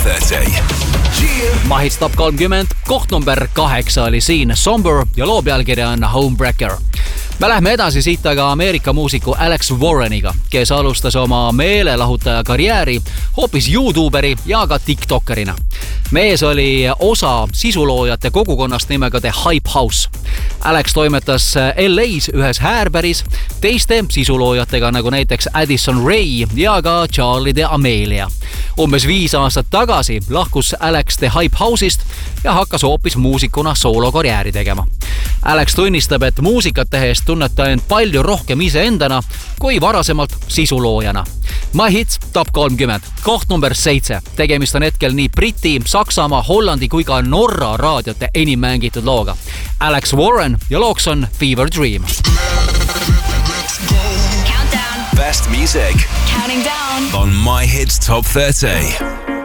30. Mahits Top 30, koht number 8 oli siin Somber ja loo pealkirja on Homebreaker. Me lähme edasi siit aga Ameerika muusiku Alex Warreniga, kes alustas oma meelelahutaja karjääri hoopis YouTuberi ja ka TikTokerina. Mees oli osa sisuloojate kogukonnast nimega The Hype House. Alex toimetas LA's ühes häärpäris teiste sisuloojatega nagu näiteks Addison Rae ja ka Charlie D'Amelio. Umbes 5 aastat tagasi lahkus Alex The Hype House'ist ja hakkas hoopis muusikuna soolokarjääri tegema. Alex tunnistab, et muusikat tehes tunneb ta end palju rohkem iseendana kui varasemalt sisuloojana. My Hits Top 30, koht number 7. Tegemist on hetkel nii Briti, Saksamaa, Hollandi kui ka Norra raadiote enim mängitud looga. Alex Warren ja looks on Fever Dream. Best music Counting down on My Hits Top 30.